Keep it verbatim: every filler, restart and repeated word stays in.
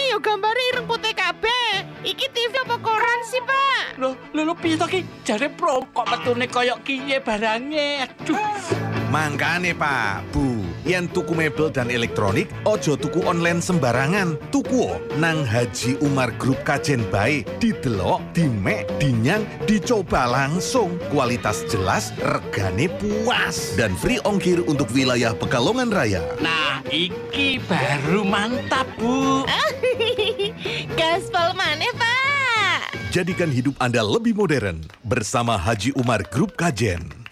yo gambare ireng putih kabeh. Iki T V apa koran sih, Pak? Loh, lho piye to ki? Jare prom kok metune koyo kiye barange. Aduh. Mangkane Pak, Bu, yen tuku mebel dan elektronik, ojo tuku online sembarangan. Tuku nang Haji Umar Group Kajen bae. Didelok, dimek, dinyang, dicoba langsung. Kualitas jelas, regane puas. Dan free ongkir untuk wilayah Pekalongan Raya. Nah, iki baru mantap, Bu. Gaspol maneh, Pak. Jadikan hidup Anda lebih modern bersama Haji Umar Group Kajen.